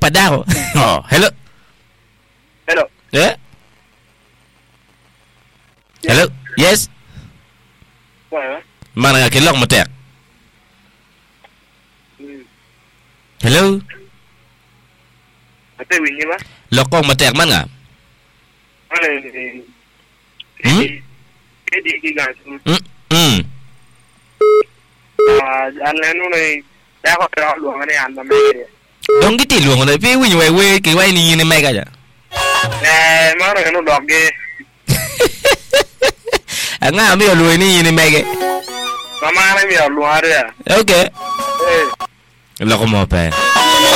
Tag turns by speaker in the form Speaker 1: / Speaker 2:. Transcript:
Speaker 1: padao. Oh, hello.
Speaker 2: Hello.
Speaker 1: Yeah. Hello. Yes. Mana nga kilok mo tek? Hello.
Speaker 2: Ate winni ba?
Speaker 1: Lokong mo tek man nga?
Speaker 2: Ano Edi guys. Ano ni dapat ra luang ni an ma.
Speaker 1: Dong giti luang na pi win we ki wai ni mai ka ja.
Speaker 2: Mana no dog ge.
Speaker 1: Nga mi lu ni mai ge.
Speaker 2: Mama na mi luang re.
Speaker 1: Okay. Lokong mo pa.